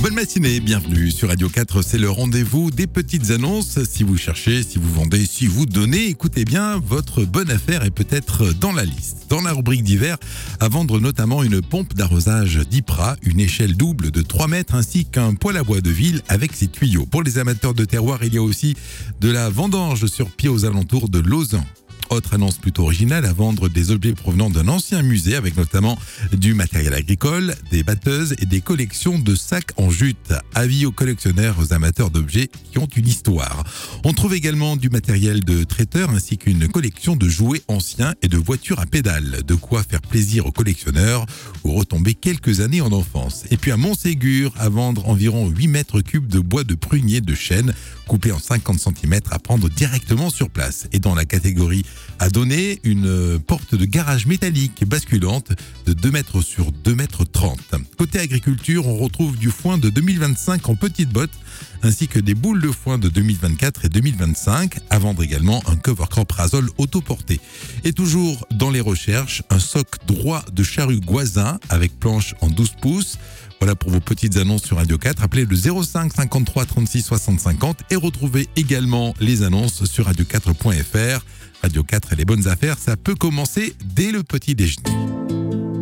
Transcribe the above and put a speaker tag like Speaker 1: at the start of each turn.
Speaker 1: Bonne matinée, bienvenue sur Radio 4, c'est le rendez-vous des petites annonces. Si vous cherchez, si vous vendez, si vous donnez, écoutez bien, votre bonne affaire est peut-être dans la liste. Dans la rubrique d'hiver, à vendre notamment une pompe d'arrosage d'Ypra, une échelle double de 3 mètres ainsi qu'un poêle à bois de ville avec ses tuyaux. Pour les amateurs de terroir, il y a aussi de la vendange sur pied aux alentours de Lausanne. Autre annonce plutôt originale, à vendre des objets provenant d'un ancien musée avec notamment du matériel agricole, des batteuses et des collections de sacs en jute. Avis aux collectionneurs, aux amateurs d'objets qui ont une histoire. On trouve également du matériel de traiteur ainsi qu'une collection de jouets anciens et de voitures à pédales. De quoi faire plaisir aux collectionneurs ou retomber quelques années en enfance. Et puis à Montségur, à vendre environ 8 mètres cubes de bois de prunier de chêne coupé en 50 cm à prendre directement sur place. Et dans la catégorie à donner, une porte de garage métallique basculante de 2 mètres sur 2 mètres 30. Côté agriculture, on retrouve du foin de 2025 en petites bottes, ainsi que des boules de foin de 2024 et 2025, à vendre également un cover crop Rasol autoporté. Et toujours dans les recherches, un soc droit de charrue Goisin avec planche en 12 pouces. Voilà pour vos petites annonces sur Radio 4. Appelez le 05 53 36 60 50 et retrouvez également les annonces sur radio4.fr. Radio 4 et les bonnes affaires, ça peut commencer dès le petit déjeuner.